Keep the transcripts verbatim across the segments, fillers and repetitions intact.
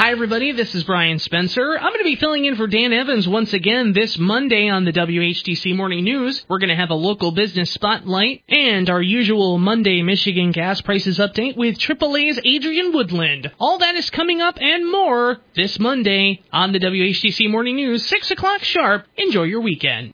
Hi, everybody. This is Brian Spencer. I'm going to be filling in for Dan Evans once again this Monday on the W H T C Morning News. We're going to have a local business spotlight and our usual Monday Michigan gas prices update with triple A's Adrian Woodland. All that is coming up and more this Monday on the W H T C Morning News, six o'clock sharp. Enjoy your weekend.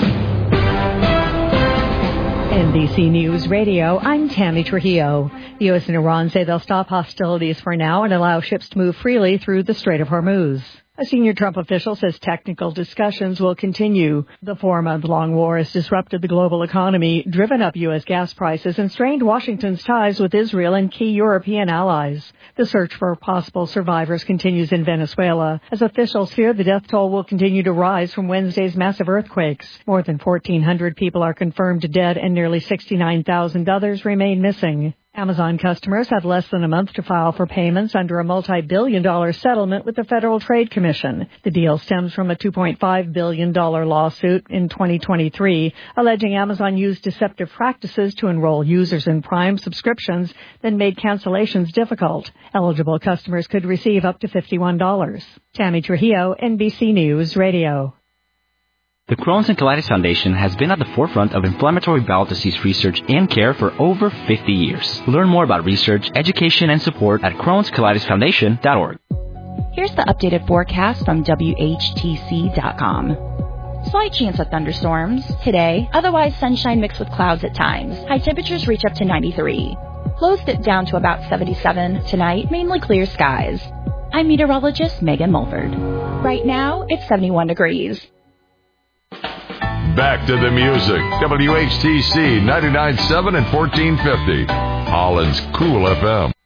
N B C News Radio, I'm Tammy Trujillo. The U S and Iran say they'll stop hostilities for now and allow ships to move freely through the Strait of Hormuz. A senior Trump official says technical discussions will continue. The four-month-long war has disrupted the global economy, driven up U S gas prices, and strained Washington's ties with Israel and key European allies. The search for possible survivors continues in Venezuela, as officials fear the death toll will continue to rise from Wednesday's massive earthquakes. More than fourteen hundred people are confirmed dead and nearly sixty-nine thousand others remain missing. Amazon customers have less than a month to file for payments under a multi-billion dollar settlement with the Federal Trade Commission. The deal stems from a two point five billion dollars lawsuit in twenty twenty-three, alleging Amazon used deceptive practices to enroll users in Prime subscriptions, then made cancellations difficult. Eligible customers could receive up to fifty-one dollars. Tammy Trujillo, N B C News Radio. The Crohn's and Colitis Foundation has been at the forefront of inflammatory bowel disease research and care for over fifty years. Learn more about research, education, and support at crohns colitis foundation dot org. Here's the updated forecast from W H T C dot com. Slight chance of thunderstorms today, otherwise sunshine mixed with clouds at times. High temperatures reach up to ninety-three. Lows dip down to about seventy-seven. Tonight, mainly clear skies. I'm meteorologist Megan Mulford. Right now, it's seventy-one degrees. Back to the music. W H T C ninety-nine point seven and fourteen fifty. Holland's Cool F M.